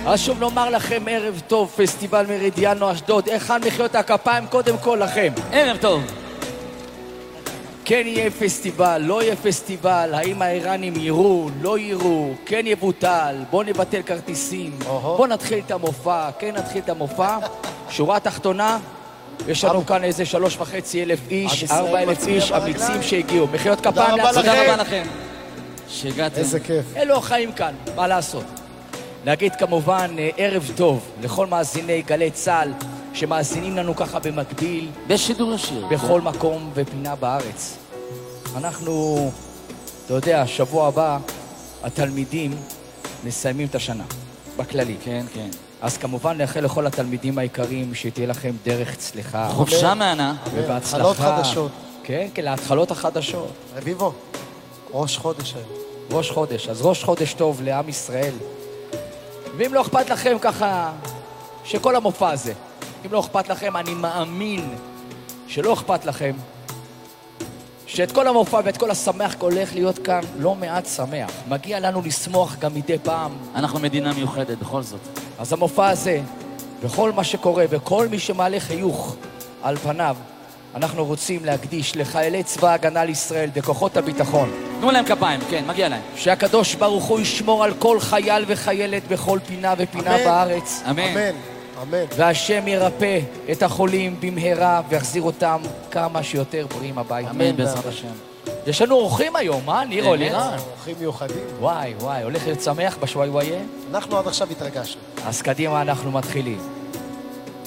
אז שוב נאמר לכם ערב טוב, פסטיבל מרידיאנו אשדוד. היכן מחיאות הכפיים קודם כל לכם? ערב טוב. כן יהיה פסטיבל, לא יהיה פסטיבל, האם האיראנים יירו, לא יירו, כן יבוטל, בוא נבטל כרטיסים, בוא נתחיל את המופע, כן נתחיל את המופע. שורה תחתונה, יש לנו כאן איזה 3,500 איש, 4,000 איש אמיצים שהגיעו. מחיאות כפיים לעצמכם. תודה רבה לכם שהגעתם. איזה כיף. אלו החיים כאן, מה לעשות? להגיד כמובן ערב טוב לכל מאזיני גלי צה"ל שמאזינים לנו ככה במקביל בשידור ישיר בכל מקום ופינה בארץ. אנחנו, אתה יודע, שבוע הבא התלמידים מסיימים את השנה בכללי. כן, כן. אז כמובן נאחל לכל התלמידים העיקריים שתהיה לכם דרך צליחה, חופשה מהנה ובהצלחה. התחלות חדשות. כן, כן, להתחלות החדשות. רביבו, ראש חודש היום. ראש חודש, אז ראש חודש טוב לעם ישראל. ואם לא אכפת לכם ככה, שכל המופע הזה, אם לא אכפת לכם, אני מאמין שלא אכפת לכם, שאת כל המופע ואת כל השמח הולך להיות כאן לא מעט שמח. מגיע לנו לשמוח גם מדי פעם. אנחנו מדינה מיוחדת בכל זאת. אז המופע הזה, וכל מה שקורה, וכל מי שמעלה חיוך על פניו, אנחנו רוצים להקדיש לחיילי צבא ההגנה לישראל וכוחות הביטחון. תנו להם כפיים, כן, מגיע להם. שהקדוש ברוך הוא ישמור על כל חייל וחיילת בכל פינה ופינה אמן. בארץ. אמן. אמן. אמן. והשם ירפא את החולים במהרה ויחזיר אותם כמה שיותר בריאים הביתה. אמן בעזרת השם. יש לנו אורחים היום, מה? נירו, לירן. אורחים מיוחדים. וואי, וואי, הולך להיות שמח בשוואי וואי. אנחנו עד עכשיו התרגשנו. אז קדימה אנחנו מתחילים.